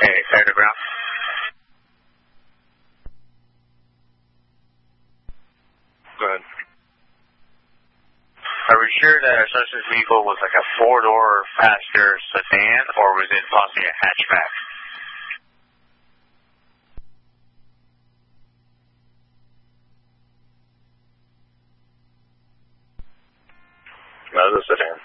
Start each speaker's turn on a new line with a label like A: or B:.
A: Okay, clear to ground. Go ahead. Are we sure that our suspect's vehicle was like a four-door passenger sedan, or was it possibly a hatchback? That was a sedan.